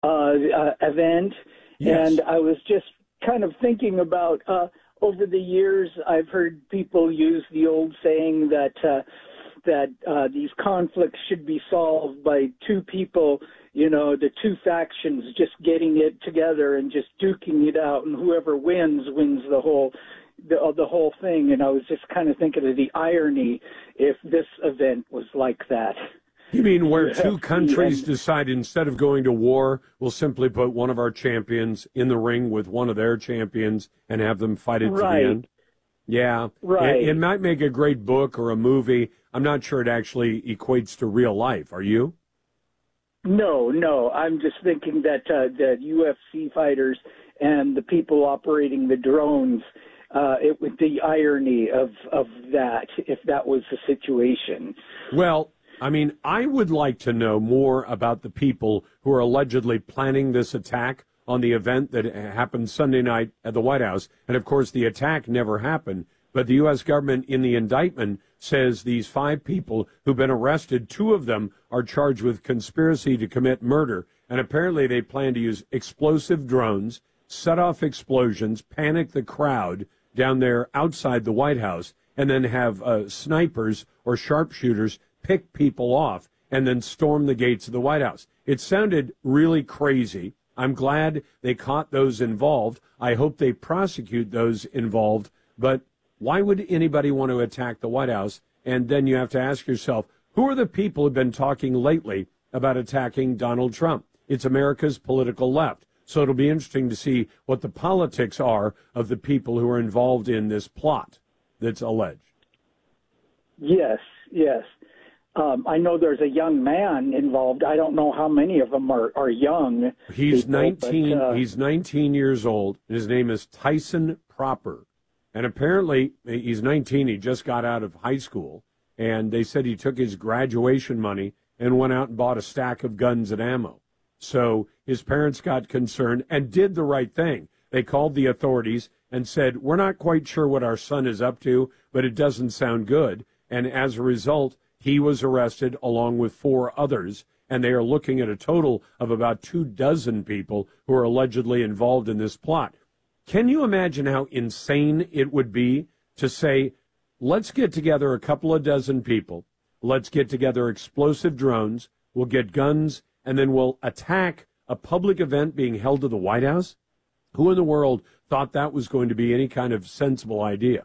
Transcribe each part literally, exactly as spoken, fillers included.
uh, uh, event. Yes. And I was just kind of thinking about, uh, over the years, I've heard people use the old saying that uh, that uh, these conflicts should be solved by two people, you know, the two factions just getting it together and just duking it out, and whoever wins wins the whole the, uh, the whole thing. And I was just kind of thinking of the irony if this event was like that. You mean where You two have- countries and- decide instead of going to war, we'll simply put one of our champions in the ring with one of their champions and have them fight it Right. to the end? Yeah. Right. It, it might make a great book or a movie. I'm not sure it actually equates to real life. Are you? No, no. I'm just thinking that uh, the U F C fighters and the people operating the drones, uh, it would the irony of, of that, if that was the situation. Well, I mean, I would like to know more about the people who are allegedly planning this attack on the event that happened Sunday night at the White House. And, of course, the attack never happened. But the U S government in the indictment says these five people who've been arrested, two of them are charged with conspiracy to commit murder. And apparently they plan to use explosive drones, set off explosions, panic the crowd down there outside the White House, and then have uh, snipers or sharpshooters pick people off and then storm the gates of the White House. It sounded really crazy. I'm glad they caught those involved. I hope they prosecute those involved. But why would anybody want to attack the White House? And then you have to ask yourself, who are the people who have been talking lately about attacking Donald Trump? It's America's political left. So it'll be interesting to see what the politics are of the people who are involved in this plot that's alleged. Yes, yes. Um, I know there's a young man involved. I don't know how many of them are, are young. He's people, nineteen. But, uh, he's nineteen years old. His name is Tyson Proper, and apparently he's nineteen. He just got out of high school, and they said he took his graduation money and went out and bought a stack of guns and ammo. So his parents got concerned and did the right thing. They called the authorities and said, "We're not quite sure what our son is up to, but it doesn't sound good." And as a result, he was arrested along with four others, and they are looking at a total of about two dozen people who are allegedly involved in this plot. Can you imagine how insane it would be to say, let's get together a couple of dozen people, let's get together explosive drones, we'll get guns, and then we'll attack a public event being held at the White House? Who in the world thought that was going to be any kind of sensible idea?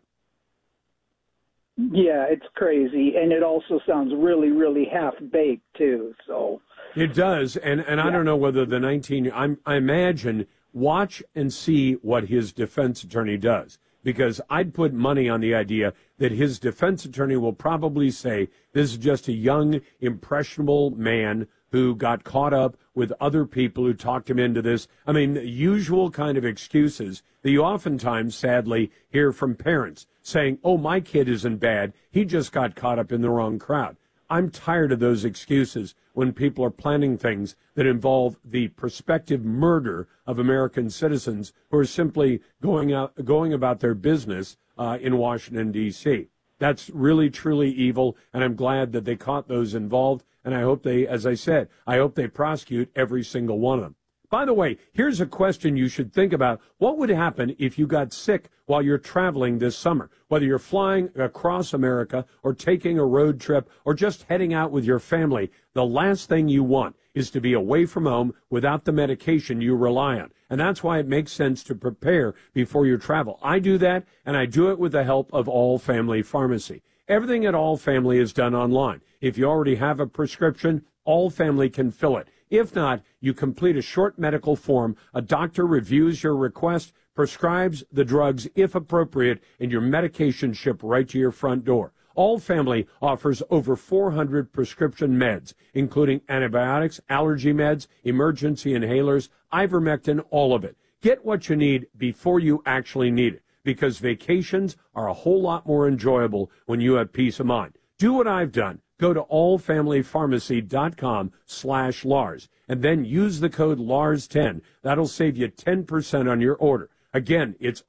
Yeah, it's crazy, and it also sounds really, really half-baked, too, so... It does, and, and I Yeah. don't know whether the nineteen... I'm, I imagine, watch and see what his defense attorney does, because I'd put money on the idea that his defense attorney will probably say, this is just a young, impressionable man who got caught up with other people who talked him into this. I mean, the usual kind of excuses that you oftentimes, sadly, hear from parents saying, oh, my kid isn't bad. He just got caught up in the wrong crowd. I'm tired of those excuses when people are planning things that involve the prospective murder of American citizens who are simply going out, going about their business uh, in Washington, D C That's really, truly evil, and I'm glad that they caught those involved. And I hope they, as I said, I hope they prosecute every single one of them. By the way, here's a question you should think about. What would happen if you got sick while you're traveling this summer? Whether you're flying across America or taking a road trip or just heading out with your family, the last thing you want is to be away from home without the medication you rely on. And that's why it makes sense to prepare before you travel. I do that, and I do it with the help of All Family Pharmacy. Everything at All Family is done online. If you already have a prescription, All Family can fill it. If not, you complete a short medical form, a doctor reviews your request, prescribes the drugs if appropriate, and your medication shipped right to your front door. All Family offers over four hundred prescription meds, including antibiotics, allergy meds, emergency inhalers, ivermectin, all of it. Get what you need before you actually need it, because vacations are a whole lot more enjoyable when you have peace of mind. Do what I've done. Go to allfamilypharmacy.com slash Lars and then use the code Lars ten. That'll save you ten percent on your order. Again, it's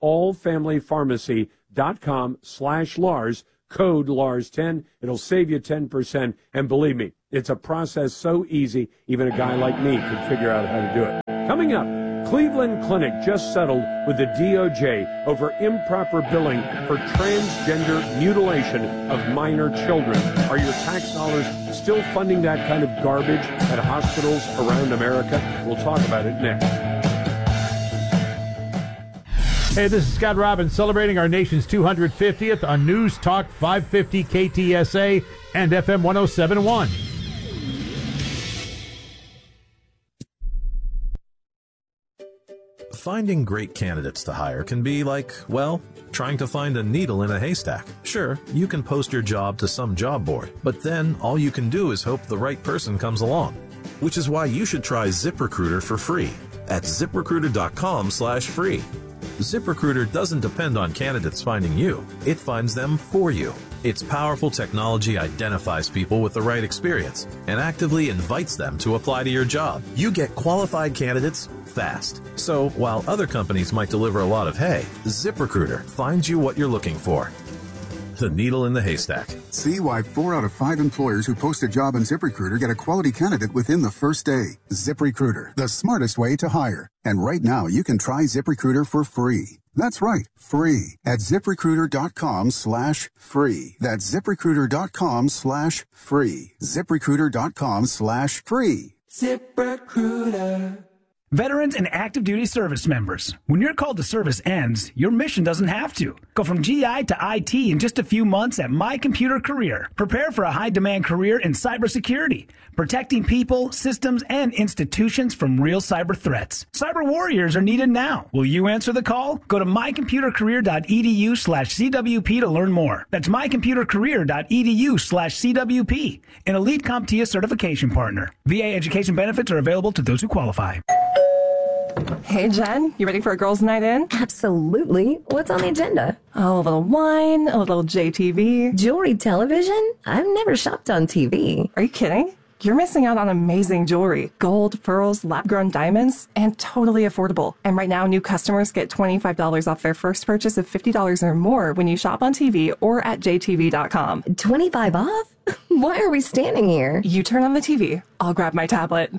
allfamilypharmacy.com slash Lars, code Lars ten. It'll save you ten percent. And believe me, it's a process so easy, even a guy like me could figure out how to do it. Coming up, Cleveland Clinic just settled with the D O J over improper billing for transgender mutilation of minor children. Are your tax dollars still funding that kind of garbage at hospitals around America? We'll talk about it next. Hey, this is Scott Robbins celebrating our nation's two hundred fiftieth on News Talk five fifty K T S A and F M one oh seven point one. Finding great candidates to hire can be like, well, trying to find a needle in a haystack. Sure, you can post your job to some job board, but then all you can do is hope the right person comes along. Which is why you should try ZipRecruiter for free at ZipRecruiter.com slash free. ZipRecruiter doesn't depend on candidates finding you. It finds them for you. Its powerful technology identifies people with the right experience and actively invites them to apply to your job. You get qualified candidates fast. So while other companies might deliver a lot of hay, ZipRecruiter finds you what you're looking for. The needle in the haystack. See why four out of five employers who post a job on ZipRecruiter get a quality candidate within the first day. ZipRecruiter, the smartest way to hire. And right now, you can try ZipRecruiter for free. That's right, free at ZipRecruiter.com slash free. That's ZipRecruiter.com slash free. ZipRecruiter.com slash free. ZipRecruiter. Veterans and active duty service members, when your call to service ends, your mission doesn't have to. Go from G I to I T in just a few months at My Computer Career. Prepare for a high-demand career in cybersecurity, protecting people, systems, and institutions from real cyber threats. Cyber warriors are needed now. Will you answer the call? Go to mycomputercareer.edu slash CWP to learn more. That's mycomputercareer.edu slash CWP, an Elite CompTIA certification partner. V A education benefits are available to those who qualify. Hey, Jen, you ready for a girls' night in? Absolutely. What's on the agenda? Oh, a little wine, a little J T V. Jewelry television? I've never shopped on T V. Are you kidding? You're missing out on amazing jewelry. Gold, pearls, lab-grown diamonds, and totally affordable. And right now, new customers get twenty-five dollars off their first purchase of fifty dollars or more when you shop on T V or at J T V dot com. twenty-five off? Why are we standing here? You turn on the T V. I'll grab my tablet.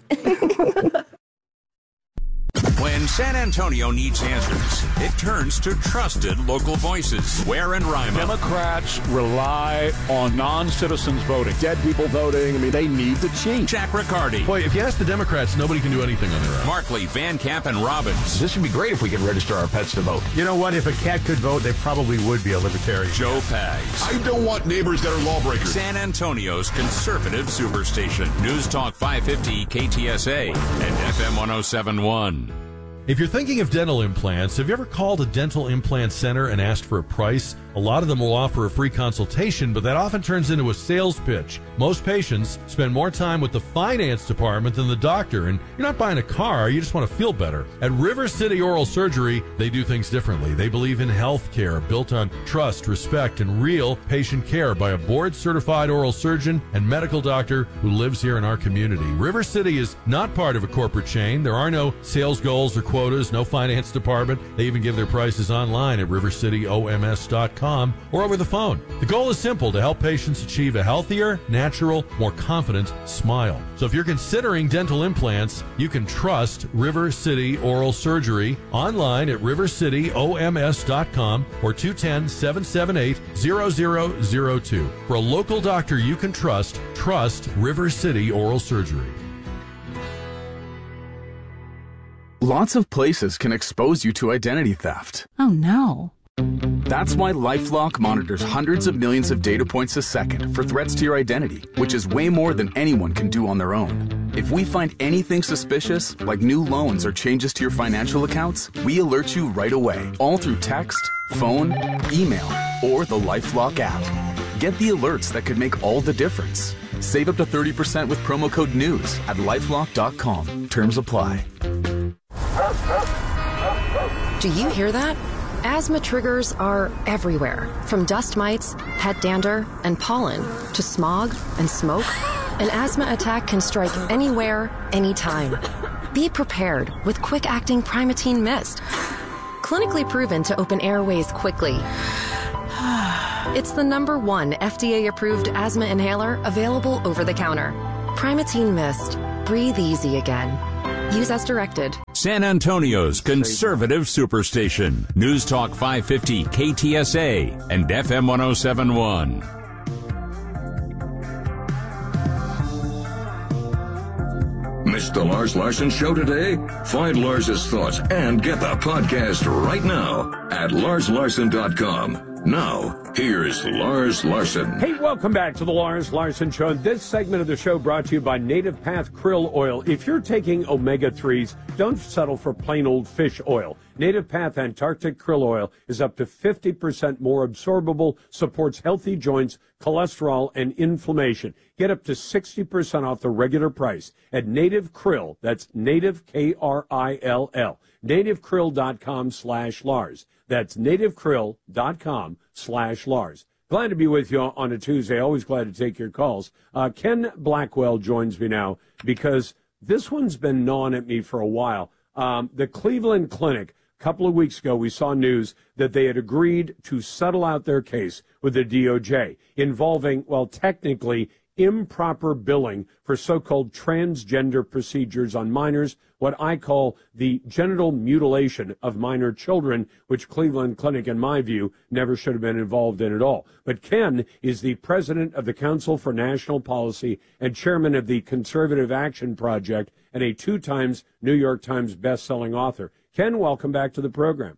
When San Antonio needs answers, it turns to trusted local voices. Ware and Rima. Democrats rely on non-citizens voting. Dead people voting. I mean, they need to change. Jack Riccardi. Boy, if you ask the Democrats, nobody can do anything on their own. Markley, Van Camp, and Robbins. This would be great if we could register our pets to vote. You know what? If a cat could vote, they probably would be a libertarian. Joe Pags. I don't want neighbors that are lawbreakers. San Antonio's conservative superstation. News Talk five fifty K T S A and F M one oh seven point one. If you're thinking of dental implants, have you ever called a dental implant center and asked for a price? A lot of them will offer a free consultation, but that often turns into a sales pitch. Most patients spend more time with the finance department than the doctor, and you're not buying a car, you just want to feel better. At River City Oral Surgery, they do things differently. They believe in health care built on trust, respect, and real patient care by a board-certified oral surgeon and medical doctor who lives here in our community. River City is not part of a corporate chain. There are no sales goals or quotas, no finance department. They even give their prices online at river city O M S dot com or over the phone. The goal is simple: to help patients achieve a healthier, natural, more confident smile. So if you're considering dental implants, you can trust River City Oral Surgery online at river city O M S dot com or two one zero, seven seven eight, zero zero zero two. For a local doctor you can trust, trust River City Oral Surgery. Lots of places can expose you to identity theft. Oh, no. That's why LifeLock monitors hundreds of millions of data points a second for threats to your identity, which is way more than anyone can do on their own. If we find anything suspicious, like new loans or changes to your financial accounts, we alert you right away, all through text, phone, email, or the LifeLock app. Get the alerts that could make all the difference. Save up to thirty percent with promo code NEWS at lifelock dot com. Terms apply. Do you hear that? Asthma triggers are everywhere, from dust mites, pet dander, and pollen, to smog and smoke. An asthma attack can strike anywhere, anytime. Be prepared with quick-acting Primatene Mist. Clinically proven to open airways quickly. It's the number one F D A-approved asthma inhaler available over the counter. Primatene Mist. Breathe easy again. Use as directed. San Antonio's conservative superstation. News Talk five fifty K T S A and F M one oh seven point one. Missed the Lars Larson Show today? Find Lars's thoughts and get the podcast right now at lars larson dot com. Now, here's Lars Larson. Hey, welcome back to the Lars Larson Show. And this segment of the show brought to you by Native Path Krill Oil. If you're taking omega threes, don't settle for plain old fish oil. Native Path Antarctic Krill Oil is up to fifty percent more absorbable, supports healthy joints, cholesterol, and inflammation. Get up to sixty percent off the regular price at Native Krill. That's Native, K R I L L. nativekrill.com slash Lars. That's nativekrill.com slash Lars. Glad to be with you on a Tuesday. Always glad to take your calls. Uh, Ken Blackwell joins me now because this one's been gnawing at me for a while. Um, the Cleveland Clinic, a couple of weeks ago, we saw news that they had agreed to settle out their case with the D O J involving, well, technically, improper billing for so-called transgender procedures on minors, what I call the genital mutilation of minor children, which Cleveland Clinic, in my view, never should have been involved in at all. But Ken is the president of the Council for National Policy and chairman of the Conservative Action Project and a two times New York Times best-selling author. Ken, welcome back to the program.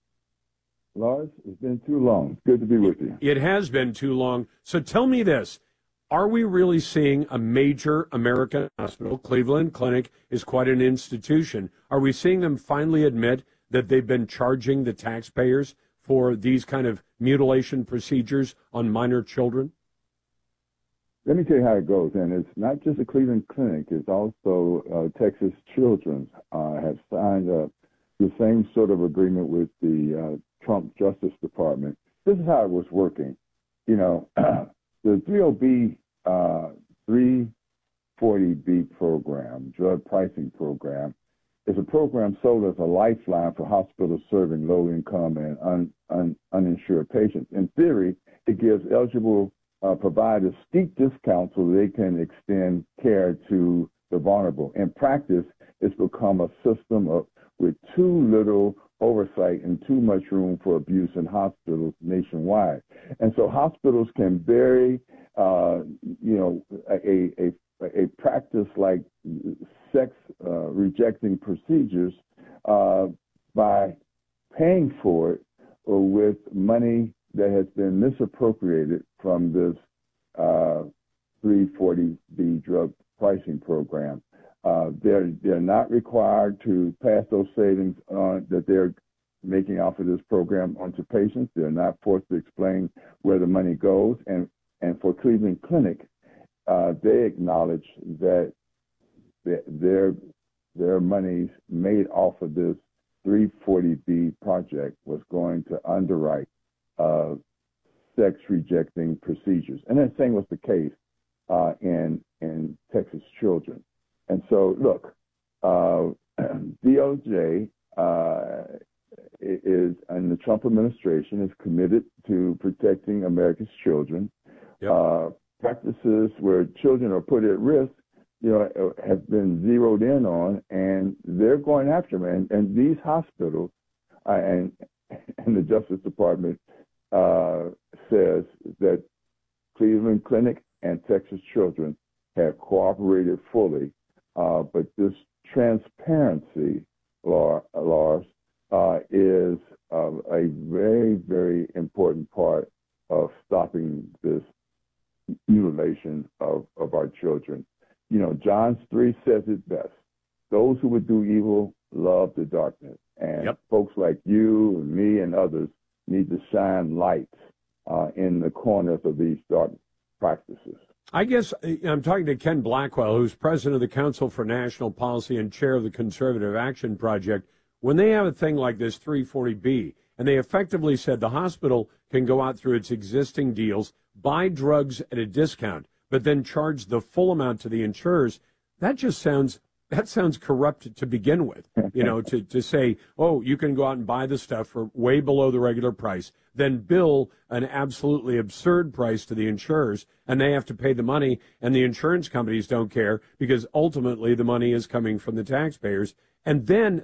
Lars, it's been too long. Good to be with you. It has been too long. So tell me this. Are we really seeing a major American hospital, Cleveland Clinic is quite an institution, are we seeing them finally admit that they've been charging the taxpayers for these kind of mutilation procedures on minor children? Let me tell you how it goes, and it's not just the Cleveland Clinic, it's also uh, Texas Children uh, have signed up the same sort of agreement with the uh, Trump Justice Department. This is how it was working. You know, the three oh B, uh, three forty B program, drug pricing program, is a program sold as a lifeline for hospitals serving low-income and un, un, uninsured patients. In theory, it gives eligible uh, providers steep discounts so they can extend care to the vulnerable. In practice, it's become a system of, with too little oversight and too much room for abuse in hospitals nationwide. And so hospitals can vary, uh, you know, a, a, a practice like sex uh, rejecting procedures uh, by paying for it with money that has been misappropriated from this uh, three forty B drug pricing program. Uh, they're they're not required to pass those savings on that they're making off of this program onto patients. They're not forced to explain where the money goes. And and for Cleveland Clinic, uh, they acknowledge that their their monies made off of this three forty B project was going to underwrite uh, sex rejecting procedures. And that same was the case uh, in in Texas Children. And so, look, uh, D O J uh, is, and the Trump administration is committed to protecting America's children. Yep. Uh, practices where children are put at risk, you know, have been zeroed in on, and they're going after them. And, and these hospitals uh, and and the Justice Department uh, says that Cleveland Clinic and Texas Children have cooperated fully. Uh, but this transparency, Lars, uh, is uh, a very, very important part of stopping this mutilation of, of our children. You know, John three says it best. Those who would do evil love the darkness. And yep. folks like you and me and others need to shine lights uh, in the corners of these dark practices. I guess I'm talking to Ken Blackwell, who's president of the Council for National Policy and chair of the Conservative Action Project. When they have a thing like this three forty B, and they effectively said the hospital can go out through its existing deals, buy drugs at a discount, but then charge the full amount to the insurers, that just sounds that sounds corrupt to begin with. You know, to, to say, oh, you can go out and buy the stuff for way below the regular price, then bill an absolutely absurd price to the insurers, and they have to pay the money, and the insurance companies don't care because ultimately the money is coming from the taxpayers. And then